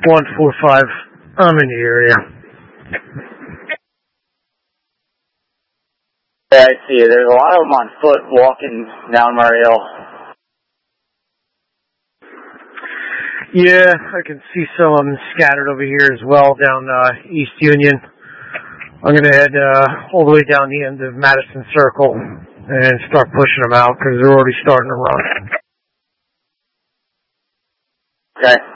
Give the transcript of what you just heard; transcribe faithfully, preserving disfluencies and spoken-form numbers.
one four five. I'm in the area. Yeah, I see. There's a lot of them on foot walking down Murray Hill. Yeah, I can see some of them scattered over here as well down uh, East Union. I'm going to head uh, all the way down the end of Madison Circle and start pushing them out because they're already starting to run. Okay.